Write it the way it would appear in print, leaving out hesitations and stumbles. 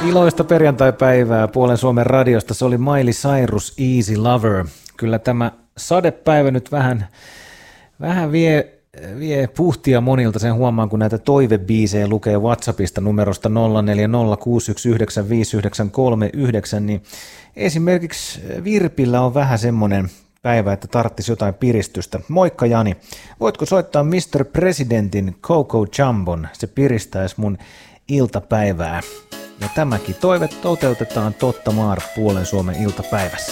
Iloista perjantaipäivää Puolen Suomen radiosta. Se oli Miley Cyrus, Easy Lover. Kyllä tämä sadepäivä nyt vähän vie puhtia monilta. Sen huomaan, kun näitä toivebiisejä lukee WhatsAppista numerosta 0406195939, niin esimerkiksi Virpillä on vähän semmoinen päivä, että tarttisi jotain piristystä. Moikka Jani, voitko soittaa Mr. Presidentin Coco Jumbon? Se piristäisi mun iltapäivää. Ja tämäkin toive toteutetaan Totta Maar Puolen Suomen iltapäivässä.